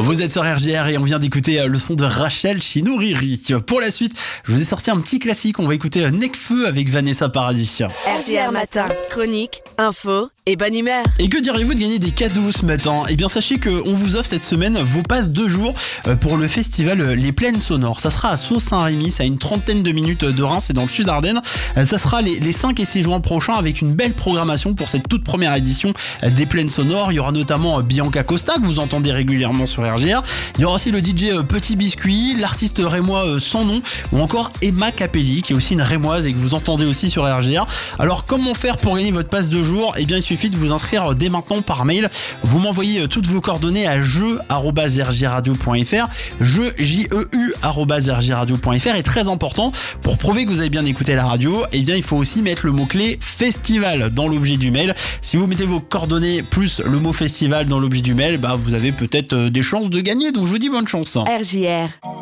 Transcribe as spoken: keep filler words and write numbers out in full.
Vous êtes sur R J R et on vient d'écouter le son de Rachel Chinouriri. Pour la suite, je vous ai sorti un petit classique. On va écouter Nekfeu avec Vanessa Paradis. R J R Matin, chronique, info et bonne humeur. Et que diriez-vous de gagner des cadeaux ce matin ? Eh bien sachez qu'on vous offre cette semaine vos passes deux jours pour le festival Les Plaines Sonores. Ça sera à Sault-Saint-Rémy, c'est à une trentaine de minutes de Reims, c'est dans le sud Ardennes. Ça sera les, les cinq et six juin prochains avec une belle programmation pour cette toute première édition des Plaines Sonores. Il y aura notamment Bianca Costa que vous entendez régulièrement sur R J R. Il y aura aussi le D J Petit Biscuit, l'artiste rémois Sans Nom ou encore Emma Capelli qui est aussi une rémoise et que vous entendez aussi sur R J R. Alors comment faire pour gagner votre passe de jour ? Eh bien il suffit de vous inscrire dès maintenant par mail. Vous m'envoyez toutes vos coordonnées à jeu arobase r j radio point f r, jeu j e u arobase r j radio point f r. Et très important, pour prouver que vous avez bien écouté la radio, eh bien il faut aussi mettre le mot-clé festival dans l'objet du mail. Si vous mettez vos coordonnées plus le mot festival dans l'objet du mail, bah vous avez peut-être des chances de gagner. Donc je vous dis bonne chance. R J R.